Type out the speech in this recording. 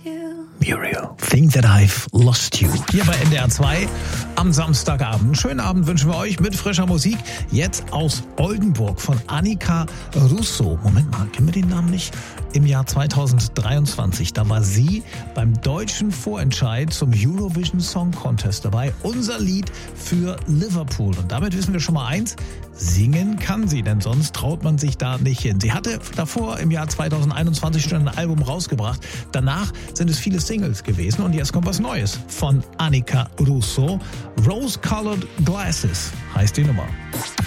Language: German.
Muriel, Think That I've Lost You. Hier bei NDR 2 am Samstagabend. Einen schönen Abend wünschen wir euch mit frischer Musik. Jetzt aus Oldenburg von Annika Russo. Moment mal, kennen wir den Namen nicht? Im Jahr 2023, da war sie beim deutschen Vorentscheid zum Eurovision Song Contest dabei. Unser Lied für Liverpool. Und damit wissen wir schon mal eins, singen kann sie, denn sonst traut man sich da nicht hin. Sie hatte davor im Jahr 2021 schon ein Album rausgebracht. Danach sind es viele Singles gewesen und jetzt kommt was Neues von Annika Russo. Rose Colored Glasses heißt die Nummer.